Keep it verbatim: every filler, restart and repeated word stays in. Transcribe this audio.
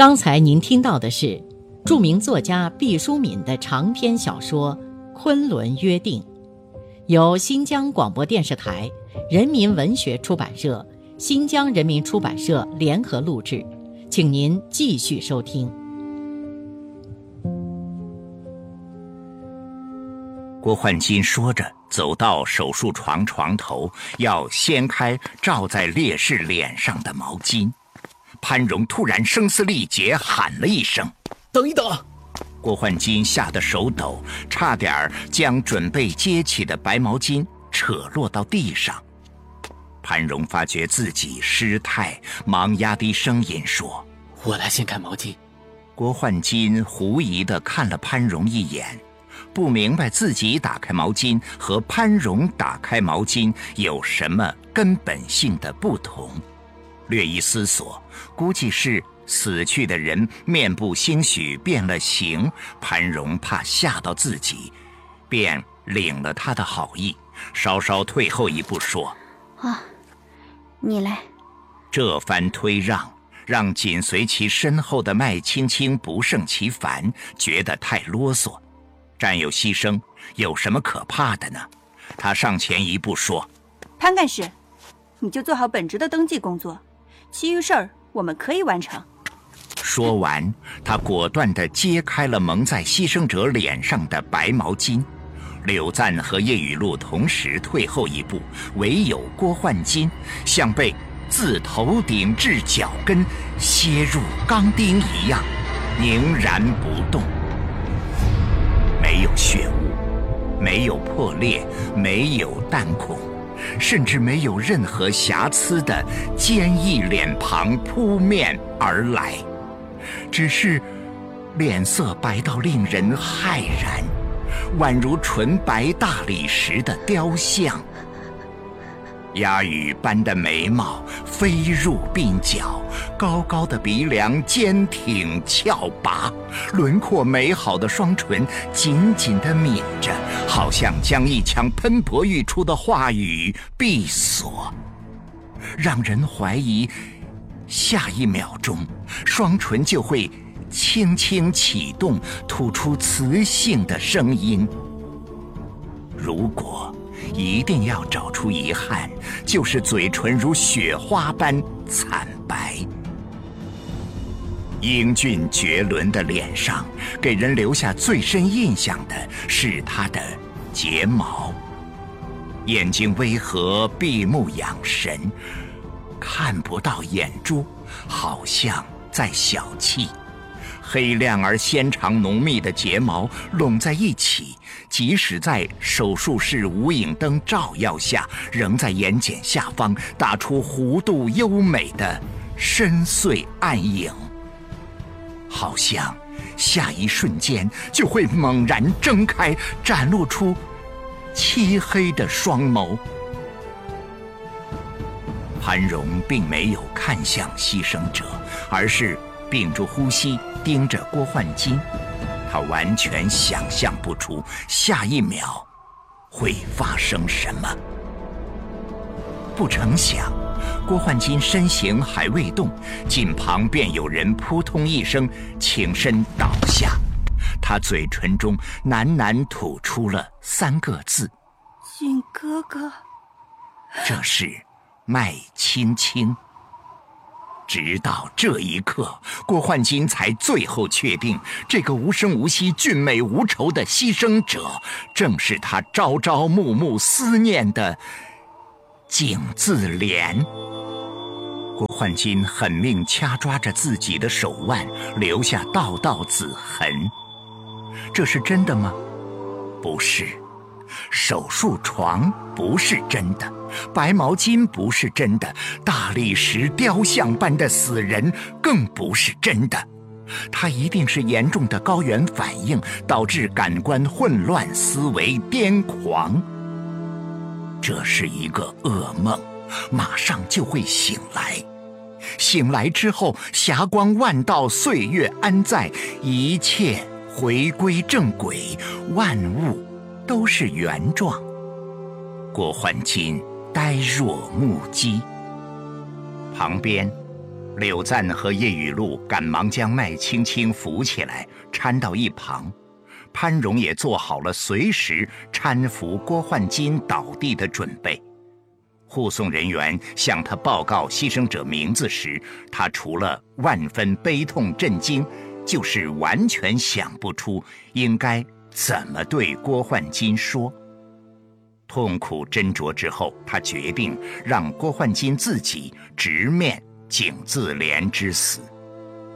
刚才您听到的是著名作家毕淑敏的长篇小说《昆仑约定》，由新疆广播电视台、人民文学出版社、新疆人民出版社联合录制，请您继续收听。 郭焕金说着，走到手术床床头，要掀开罩在烈士脸上的毛巾。潘荣突然声嘶力竭喊了一声：“ 等一等！” 郭焕金吓得手抖，差点将准备接起的白毛巾扯落到地上。潘荣发觉自己失态，忙压低声音说：“ 我来掀开毛巾。” 郭焕金狐疑地看了潘荣一眼，不明白自己打开毛巾和潘荣打开毛巾有什么根本性的不同。略一思索，估计是死去的人面部兴许变了形，潘荣怕吓到自己，便领了他的好意，稍稍退后一步说：“ 啊，你来。” 这番推让让紧随其身后的麦青青不胜其烦，觉得太啰嗦。战友牺牲有什么可怕的呢？他上前一步说：“ 潘干事，你就做好本职的登记工作，其余事儿我们可以完成。” 说完，他果断地揭开了蒙在牺牲者脸上的白毛巾。柳赞和叶雨露同时退后一步，唯有郭焕金像被自头顶至脚跟楔入钢钉一样，凝然不动。没有血污，没有破裂，没有弹孔，甚至没有任何瑕疵的坚毅脸庞扑面而来，只是脸色白到令人骇然，宛如纯白大理石的雕像。鸦羽般的眉毛飞入鬓角，高高的鼻梁坚挺翘拔，轮廓美好的双唇紧紧地抿着，好像将一腔喷薄欲出的话语闭锁，让人怀疑下一秒钟双唇就会轻轻启动，吐出磁性的声音。如果一定要找出遗憾，就是嘴唇如雪花般惨白。英俊绝伦的脸上，给人留下最深印象的是他的睫毛。眼睛微合，闭目养神，看不到眼珠，好像在小憩。黑亮而纤长浓密的睫毛拢在一起，即使在手术室无影灯照耀下，仍在眼睑下方打出弧度优美的深邃暗影，好像下一瞬间就会猛然睁开，展露出漆黑的双眸。潘荣并没有看向牺牲者，而是屏住呼吸盯着郭焕金，他完全想象不出下一秒会发生什么。不成想，郭焕金身形还未动，近旁便有人扑通一声倾身倒下，他嘴唇中喃喃吐出了三个字：“ 金哥哥。” 这是麦青青。直到这一刻，郭焕金才最后确定，这个无声无息、俊美无愁的牺牲者，正是他朝朝暮暮思念的景自怜。郭焕金狠命掐抓着自己的手腕，留下道道紫痕。这是真的吗？不是。手术床不是真的，白毛巾不是真的，大理石雕像般的死人更不是真的。他一定是严重的高原反应，导致感官混乱，思维癫狂。这是一个噩梦，马上就会醒来。醒来之后，霞光万道，岁月安在，一切回归正轨，万物都是原状。郭焕金呆若木鸡。旁边柳赞和叶雨露赶忙将麦青青扶起来，搀到一旁。潘荣也做好了随时搀扶郭焕金倒地的准备。护送人员向他报告牺牲者名字时，他除了万分悲痛震惊，就是完全想不出应该怎么对郭焕金说。痛苦斟酌之后，他决定让郭焕金自己直面景自怜之死。